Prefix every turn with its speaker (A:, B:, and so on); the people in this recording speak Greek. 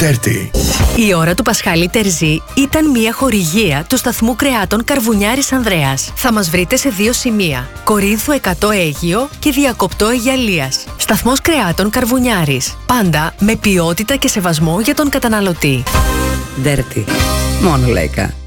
A: Dirty.
B: Η ώρα του Πασχάλη Τερζή ήταν μια χορηγία του σταθμού κρεάτων Καρβουνιάρης Ανδρέας. Θα μας βρείτε σε 2 σημεία: Κορίνθου 100 Αίγυο και Διακοπτό Αιγιαλίας. Σταθμός κρεάτων Καρβουνιάρης. Πάντα με ποιότητα και σεβασμό για τον καταναλωτή.
C: Dirty. Μόνο λαϊκά.